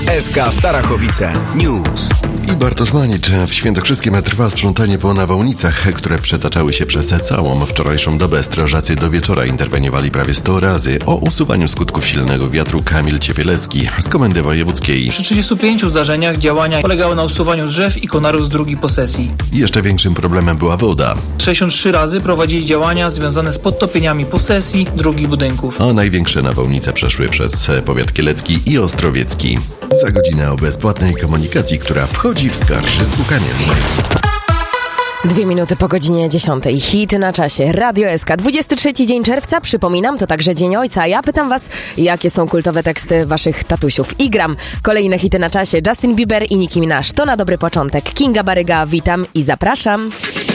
SK Starachowice News. I Bartosz Manicz. W Świętokrzyskiem trwa sprzątanie po nawałnicach, które przetaczały się przez całą wczorajszą dobę. Strażacy do wieczora interweniowali prawie 100 razy. O usuwaniu skutków silnego wiatru Kamil Ciepielewski z Komendy Wojewódzkiej. Przy 35 zdarzeniach działania polegały na usuwaniu drzew i konarów z drugiej posesji. Jeszcze większym problemem była woda. 63 razy prowadzili działania związane z podtopieniami posesji drugich budynków. A największe nawałnice przeszły przez powiat kielecki i ostrowiecki. Za godzinę o bezpłatnej komunikacji, która wchodzi w Skarżysku-Kamiennej. 2 minuty po godzinie 10. Hit na czasie. Radio SK. 23 dzień czerwca. Przypominam, to także Dzień Ojca. A ja pytam was, jakie są kultowe teksty waszych tatusiów. I gram kolejne hity na czasie. Justin Bieber i Nicki Minaj. To na dobry początek. Kinga Baryga, witam i zapraszam.